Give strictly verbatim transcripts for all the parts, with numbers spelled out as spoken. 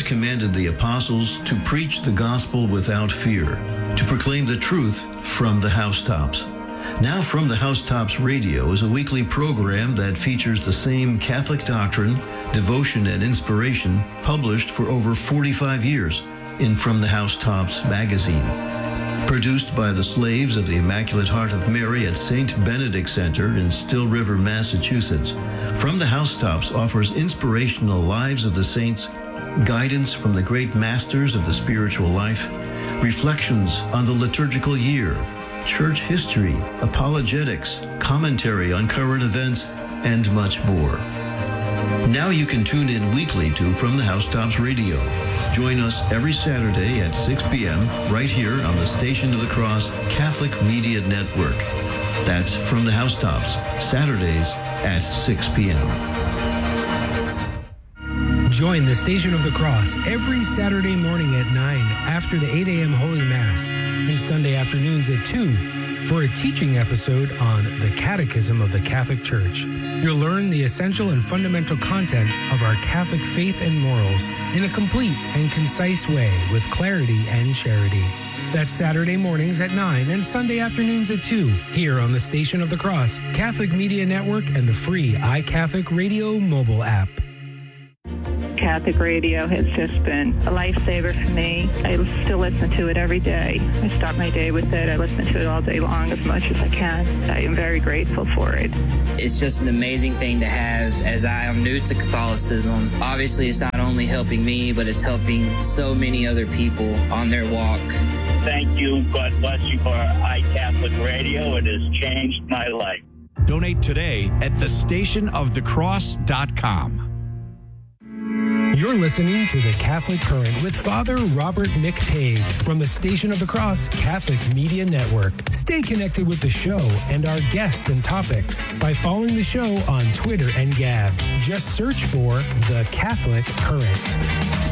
God commanded the apostles to preach the gospel without fear, to proclaim the truth from the housetops. Now From the Housetops Radio is a weekly program that features the same Catholic doctrine, devotion, and inspiration published for over forty-five years in From the Housetops magazine. Produced by the slaves of the Immaculate Heart of Mary at Saint Benedict Center in Still River, Massachusetts, From the Housetops offers inspirational lives of the saints, guidance from the great masters of the spiritual life, reflections on the liturgical year, church history, apologetics, commentary on current events, and much more. Now you can tune in weekly to From the Housetops Radio. Join us every Saturday at six p.m. right here on the Station of the Cross Catholic Media Network. That's From the Housetops, Saturdays at six p.m. Join the Station of the Cross every Saturday morning at nine after the eight a.m. Holy Mass and Sunday afternoons at two for a teaching episode on the Catechism of the Catholic Church. You'll learn the essential and fundamental content of our Catholic faith and morals in a complete and concise way with clarity and charity. That's Saturday mornings at nine and Sunday afternoons at two here on the Station of the Cross Catholic Media Network and the free iCatholic Radio mobile app. Catholic radio has just been a lifesaver for me. I still listen to it every day. I start my day with it. I listen to it all day long as much as I can. I am very grateful for it. It's just an amazing thing to have as I am new to Catholicism. Obviously, it's not only helping me, but it's helping so many other people on their walk. Thank you. God bless you for iCatholic Radio. It has changed my life. Donate today at the station of the cross dot com. You're listening to The Catholic Current with Father Robert McTague from the Station of the Cross Catholic Media Network. Stay connected with the show and our guests and topics by following the show on Twitter and Gab. Just search for The Catholic Current.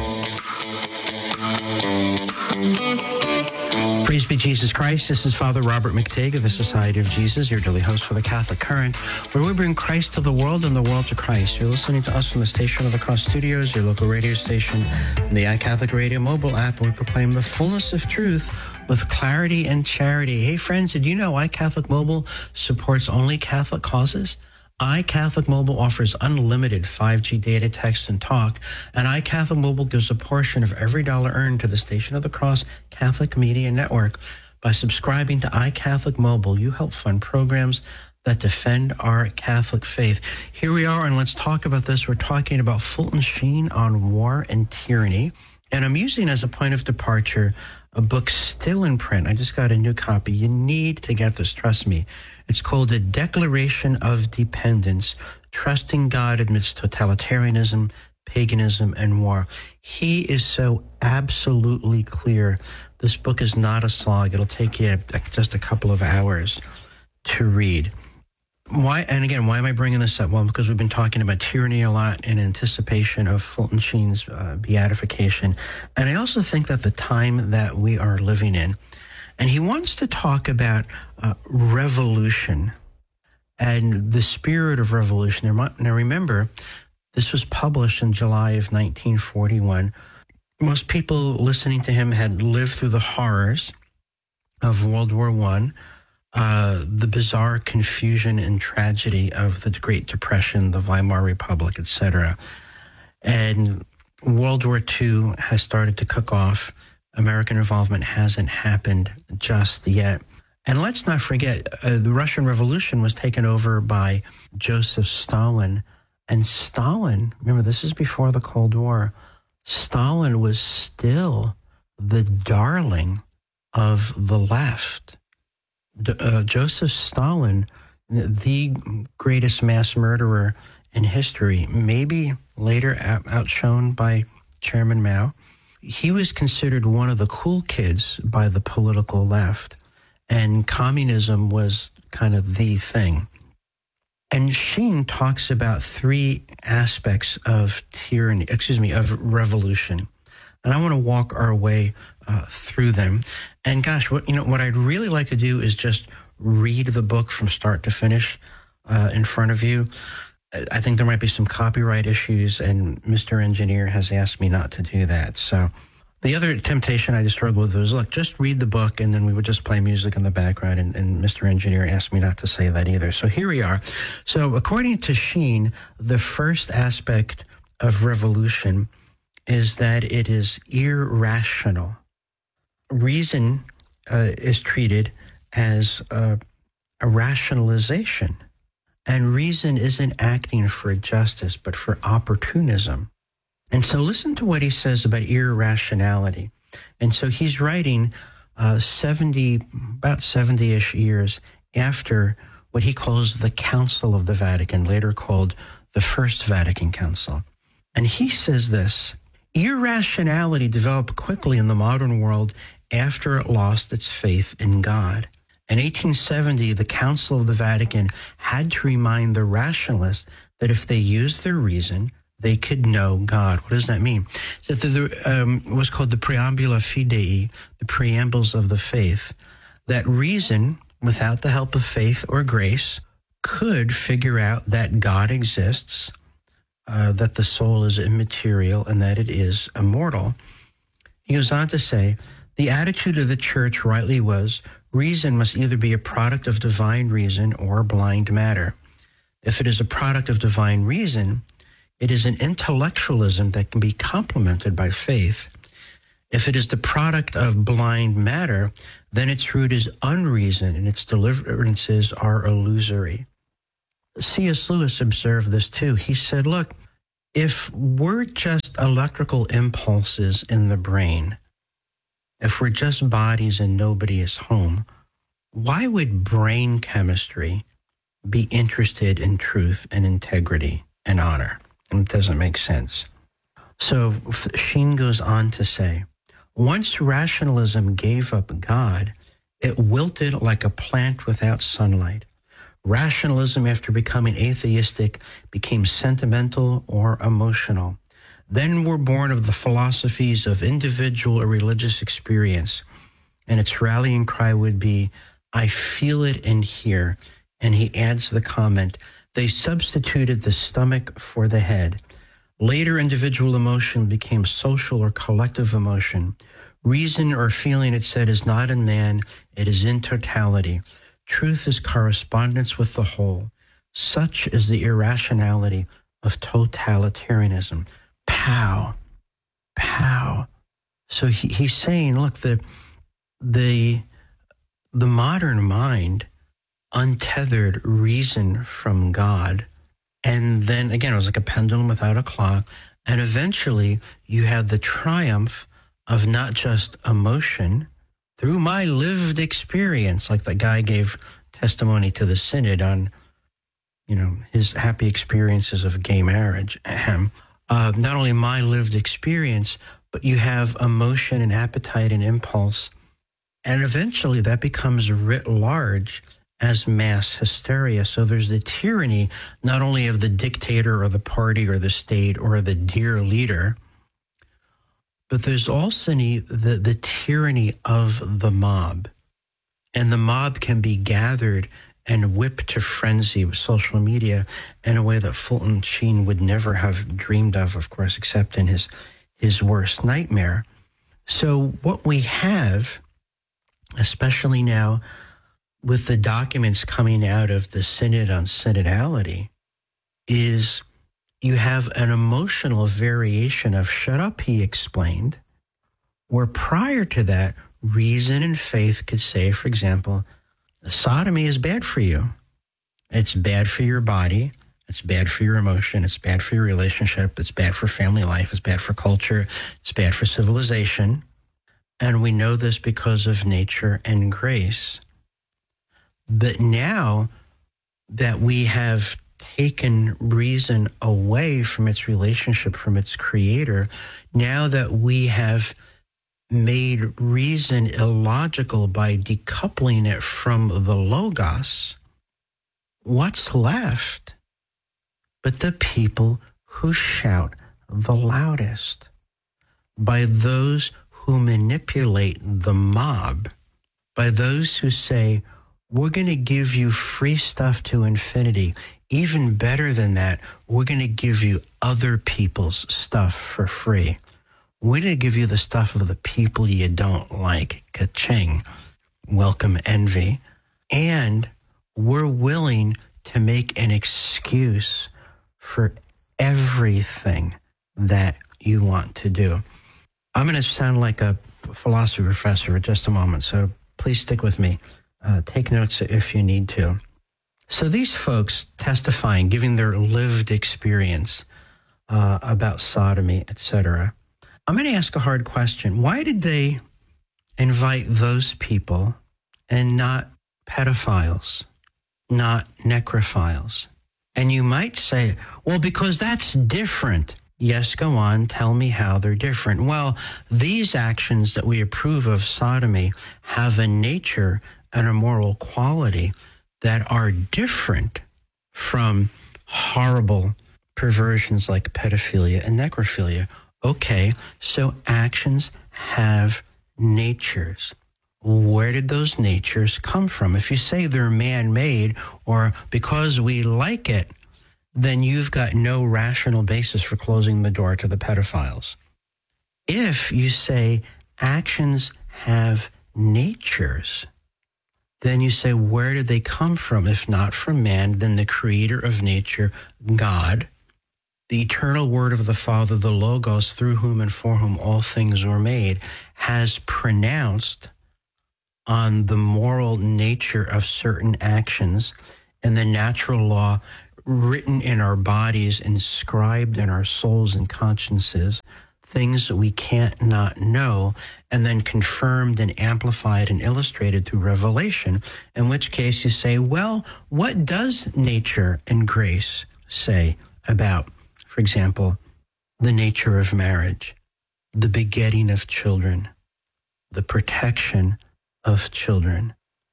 Praise be Jesus Christ. This is Father Robert McTague of the Society of Jesus, your daily host for the Catholic Current, where we bring Christ to the world and the world to Christ. You're listening to us from the Station of the Cross Studios, your local radio station, and the iCatholic Radio mobile app, where we proclaim the fullness of truth with clarity and charity. Hey friends, did you know iCatholic Mobile supports only Catholic causes? iCatholic Mobile offers unlimited five G data, text, and talk, and iCatholic Mobile gives a portion of every dollar earned to the Station of the Cross Catholic Media Network. By subscribing to iCatholic Mobile, you help fund programs that defend our Catholic faith. Here we are, and let's talk about this. We're talking about Fulton Sheen on war and tyranny, and I'm using as a point of departure a book still in print. I just got a new copy. You need to get this, trust me. It's called A Declaration of Dependence, Trusting God Amidst Totalitarianism, Paganism, and War. He is so absolutely clear. This book is not a slog. It'll take you just a couple of hours to read. Why? And again, why am I bringing this up? Well, because we've been talking about tyranny a lot in anticipation of Fulton Sheen's uh, beatification. And I also think that the time that we are living in, and he wants to talk about uh, revolution and the spirit of revolution. Now, remember, this was published in July of nineteen forty-one. Most people listening to him had lived through the horrors of World War One, uh, the bizarre confusion and tragedy of the Great Depression, the Weimar Republic, et cetera. And World War Two has started to cook off. American involvement hasn't happened just yet. And let's not forget, uh, the Russian Revolution was taken over by Joseph Stalin. And Stalin, remember, this is before the Cold War, Stalin was still the darling of the left. D- uh, Joseph Stalin, the greatest mass murderer in history, maybe later out- outshone by Chairman Mao. He was considered one of the cool kids by the political left, and communism was kind of the thing. And Sheen talks about three aspects of tyranny, excuse me, of revolution. And I want to walk our way uh, through them. And gosh, what you know, what I'd really like to do is just read the book from start to finish uh, in front of you. I think there might be some copyright issues, and Mister Engineer has asked me not to do that. So the other temptation I just struggled with was, look, just read the book, and then we would just play music in the background, and, and Mister Engineer asked me not to say that either. So here we are. So according to Sheen, the first aspect of revolution is that it is irrational. Reason uh, is treated as uh, a rationalization, and reason isn't acting for justice, but for opportunism. And so listen to what he says about irrationality. And so he's writing uh, seventy, about seventy-ish years after what he calls the Council of the Vatican, later called the First Vatican Council. And he says this: irrationality developed quickly in the modern world after it lost its faith in God. In eighteen seventy, the Council of the Vatican had to remind the rationalists that if they used their reason, they could know God. What does that mean? So there um, was called the Preambula Fidei, the preambles of the faith, that reason, without the help of faith or grace, could figure out that God exists, uh, that the soul is immaterial, and that it is immortal. He goes on to say, the attitude of the church rightly was, reason must either be a product of divine reason or blind matter. If it is a product of divine reason, it is an intellectualism that can be complemented by faith. If it is the product of blind matter, then its root is unreason and its deliverances are illusory. C S Lewis observed this too. He said, look, if we're just electrical impulses in the brain, if we're just bodies and nobody is home, why would brain chemistry be interested in truth and integrity and honor? It doesn't make sense. So Sheen goes on to say, once rationalism gave up God, it wilted like a plant without sunlight. Rationalism, after becoming atheistic, became sentimental or emotional. Then were born of the philosophies of individual or religious experience, and its rallying cry would be, I feel it in here. And he adds the comment, they substituted the stomach for the head. Later, individual emotion became social or collective emotion. Reason or feeling, it said, is not in man, it is in totality. Truth is correspondence with the whole. Such is the irrationality of totalitarianism. Pow, pow. So he, he's saying, look, the, the, the modern mind untethered reason from God. And then, again, it was like a pendulum without a clock. And eventually, you had the triumph of not just emotion, through my lived experience, like that guy gave testimony to the synod on, you know, his happy experiences of gay marriage. Ahem. Uh, not only my lived experience, but you have emotion and appetite and impulse. And eventually that becomes writ large as mass hysteria. So there's the tyranny, not only of the dictator or the party or the state or the dear leader, but there's also the, the, the tyranny of the mob. And the mob can be gathered and whipped to frenzy with social media in a way that Fulton Sheen would never have dreamed of, of course, except in his, his worst nightmare. So what we have, especially now with the documents coming out of the Synod on Synodality, is you have an emotional variation of shut up, he explained, where prior to that, reason and faith could say, for example, sodomy is bad for you. It's bad for your body. It's bad for your emotion. It's bad for your relationship. It's bad for family life. It's bad for culture. It's bad for civilization. And we know this because of nature and grace. But now that we have taken reason away from its relationship from its creator, now that we have made reason illogical by decoupling it from the logos, what's left but the people who shout the loudest, by those who manipulate the mob, by those who say, we're going to give you free stuff to infinity even better than that, we're going to give you other people's stuff for free. We're going to give you the stuff of the people you don't like. Ka-ching. Welcome, envy. And we're willing to make an excuse for everything that you want to do. I'm going to sound like a philosophy professor for just a moment, so please stick with me. Uh, take notes if you need to. So these folks testifying, giving their lived experience uh, about sodomy, et cetera. I'm going to ask a hard question. Why did they invite those people and not pedophiles, not necrophiles? And you might say, well, because that's different. Yes, go on, tell me how they're different. Well, these actions that we approve of, sodomy, have a nature and a moral quality that are different from horrible perversions like pedophilia and necrophilia. Okay, so actions have natures. Where did those natures come from? If you say they're man-made or because we like it, then you've got no rational basis for closing the door to the pedophiles. If you say actions have natures, then you say, where did they come from? If not from man, then the creator of nature, God, the eternal word of the Father, the Logos, through whom and for whom all things were made, has pronounced on the moral nature of certain actions and the natural law written in our bodies, inscribed in our souls and consciences, things that we can't not know, and then confirmed and amplified and illustrated through revelation, in which case you say, well, what does nature and grace say about, for example, the nature of marriage, the begetting of children, the protection of children?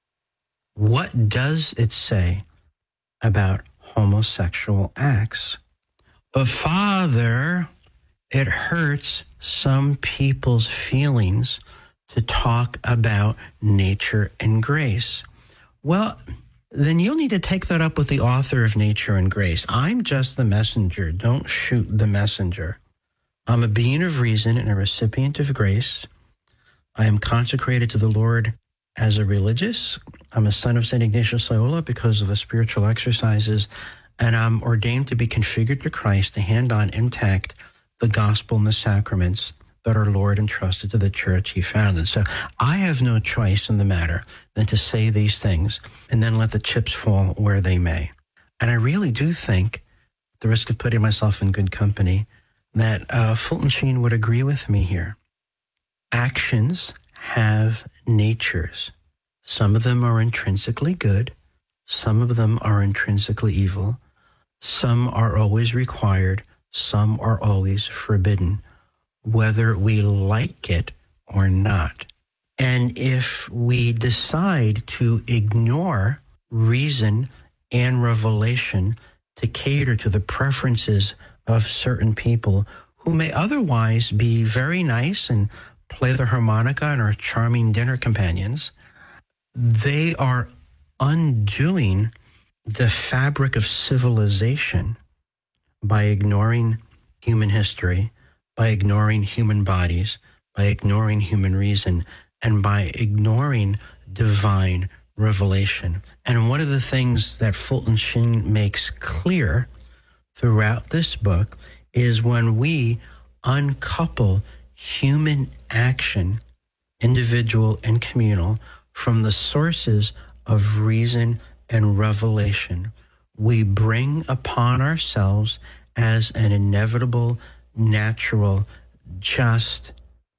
What does it say about homosexual acts? But Father, it hurts some people's feelings to talk about nature and grace. Well, then you'll need to take that up with the author of Nature and Grace. I'm just the messenger. Don't shoot the messenger. I'm a being of reason and a recipient of grace. I am consecrated to the Lord as a religious. I'm a son of Saint Ignatius Loyola because of the spiritual exercises, and I'm ordained to be configured to Christ to hand on intact the gospel and the sacraments that our Lord entrusted to the church he founded. So I have no choice in the matter than to say these things and then let the chips fall where they may. And I really do think, at the risk of putting myself in good company, that uh, Fulton Sheen would agree with me here. Actions have natures. Some of them are intrinsically good. Some of them are intrinsically evil. Some are always required. Some are always forbidden, whether we like it or not. And if we decide to ignore reason and revelation to cater to the preferences of certain people who may otherwise be very nice and play the harmonica and are charming dinner companions, they are undoing the fabric of civilization by ignoring human history, by ignoring human bodies, by ignoring human reason, and by ignoring divine revelation. And one of the things that Fulton Sheen makes clear throughout this book is when we uncouple human action, individual and communal, from the sources of reason and revelation, we bring upon ourselves as an inevitable, natural, just,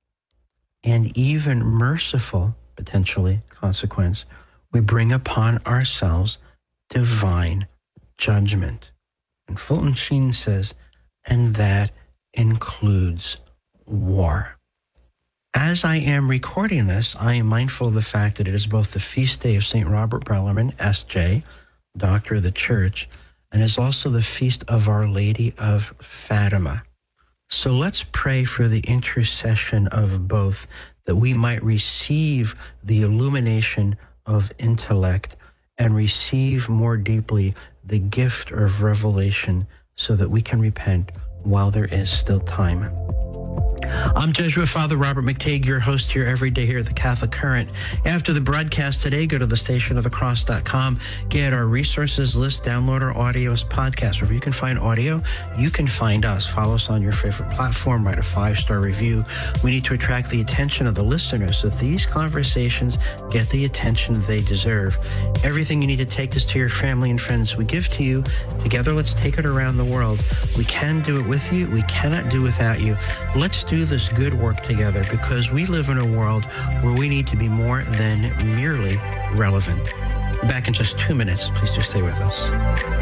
and even merciful, potentially, consequence, we bring upon ourselves divine judgment. And Fulton Sheen says, and that includes war. As I am recording this, I am mindful of the fact that it is both the feast day of Saint Robert Bellarmine, S J, Doctor of the Church, and is also the feast of Our Lady of Fatima. So let's pray for the intercession of both, that we might receive the illumination of intellect and receive more deeply the gift of revelation so that we can repent while there is still time. I'm Jesuit Father Robert McTague, your host here every day here at the Catholic Current. After the broadcast today, go to the station of the cross dot com, get our resources list, download our audios, podcasts. Wherever you can find audio, you can find us. Follow us on your favorite platform, write a five-star review. We need to attract the attention of the listeners so that these conversations get the attention they deserve. Everything you need to take this to your family and friends, we give to you. Together, let's take it around the world. We can do it with you. We cannot do without you. Let's do this good work together because we live in a world where we need to be more than merely relevant. Back in just two minutes. Please do stay with us.